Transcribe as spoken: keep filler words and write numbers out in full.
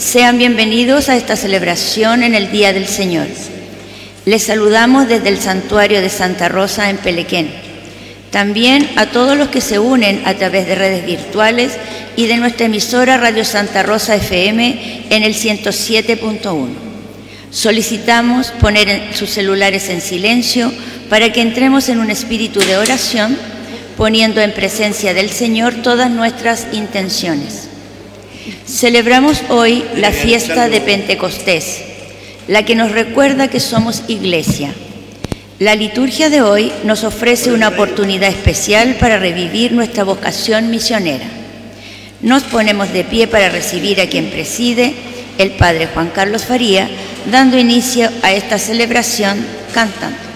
Sean bienvenidos a esta celebración en el Día del Señor. Les saludamos desde el Santuario de Santa Rosa en Pelequén. También a todos los que se unen a través de redes virtuales y de nuestra emisora Radio Santa Rosa F M en el ciento siete punto uno. Solicitamos poner en sus celulares en silencio para que entremos en un espíritu de oración, poniendo en presencia del Señor todas nuestras intenciones. Celebramos hoy la fiesta de Pentecostés, la que nos recuerda que somos iglesia. La liturgia de hoy nos ofrece una oportunidad especial para revivir nuestra vocación misionera. Nos ponemos de pie para recibir a quien preside, el Padre Juan Carlos Faría, dando inicio a esta celebración cantando.